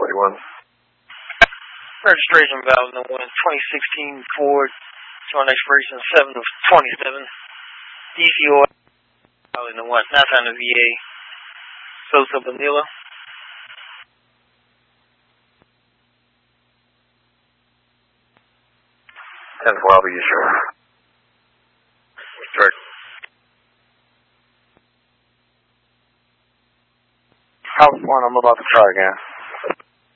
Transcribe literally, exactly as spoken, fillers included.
forty-one. Registration valid number one, twenty sixteen Ford, showing expiration seven of twenty-seven. D C O valid number one, not on the V A. Sosa Vanilla. ten twelve, are you sure? Direct. House one, I'm about to try again.